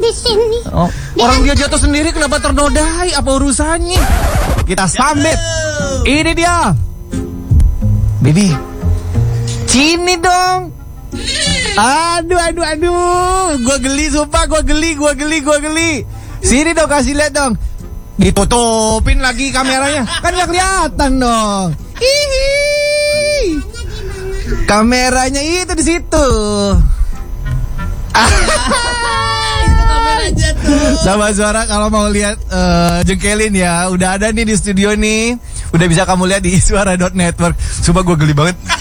di sini. Oh, orang dia jatuh sendiri kenapa ternodai? Apa urusannya? Kita sambit. Ini dia. Baby. Sini dong. Aduh. Gua geli sumpah, gua geli. Sini dong, kasih lihat dong. Ditutupin lagi kameranya. Kan gak kelihatan dong. Hihi. Kameranya itu di situ. Itu kameranya tuh. Sama Suara kalau mau lihat jengkelin ya, udah ada nih di studio nih. Udah bisa kamu lihat di suara.network. Sumpah gue geli banget.